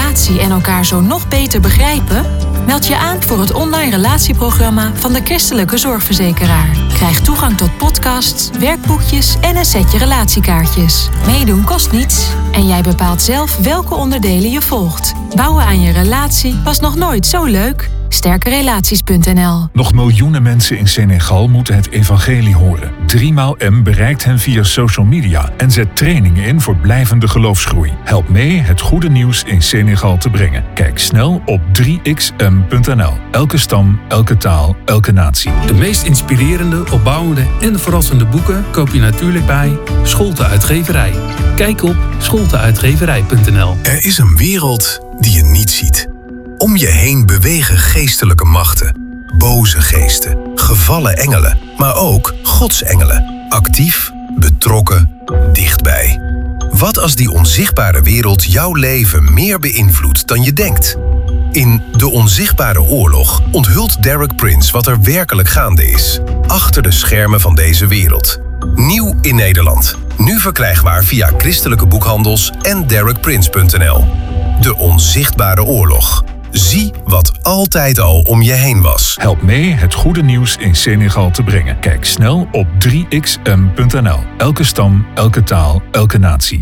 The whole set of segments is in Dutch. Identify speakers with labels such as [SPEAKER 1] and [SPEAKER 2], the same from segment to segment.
[SPEAKER 1] relatie en elkaar zo nog beter begrijpen? Meld je aan voor het online relatieprogramma van de Christelijke Zorgverzekeraar. Krijg toegang tot podcasts, werkboekjes en een setje relatiekaartjes. Meedoen kost niets en jij bepaalt zelf welke onderdelen je volgt. Bouwen aan je relatie was nog nooit zo leuk. Sterkerelaties.nl.
[SPEAKER 2] Nog miljoenen mensen in Senegal moeten het evangelie horen. 3x bereikt hen via social media en zet trainingen in voor blijvende geloofsgroei. Help mee het goede nieuws in Senegal te brengen. Kijk snel op 3xm.nl. Elke stam, elke taal, elke natie.
[SPEAKER 3] De meest inspirerende, opbouwende en verrassende boeken koop je natuurlijk bij Scholte Uitgeverij. Kijk op scholteuitgeverij.nl.
[SPEAKER 4] Er is een wereld die je niet ziet. Om je heen bewegen geestelijke machten. Boze geesten, gevallen engelen, maar ook godsengelen. Actief, betrokken, dichtbij. Wat als die onzichtbare wereld jouw leven meer beïnvloedt dan je denkt? In De Onzichtbare Oorlog onthult Derek Prince wat er werkelijk gaande is. Achter de schermen van deze wereld. Nieuw in Nederland. Nu verkrijgbaar via christelijke boekhandels en derekprince.nl. De Onzichtbare Oorlog. Zie wat altijd al om je heen was.
[SPEAKER 2] Help mee het goede nieuws in Senegal te brengen. Kijk snel op 3xm.nl. Elke stam, elke taal, elke natie.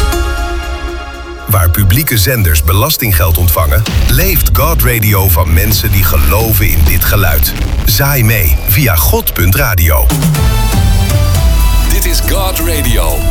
[SPEAKER 4] Waar publieke zenders belastinggeld ontvangen, leeft God Radio van mensen die geloven in dit geluid. Zaai mee via god.radio.
[SPEAKER 5] Dit is God Radio.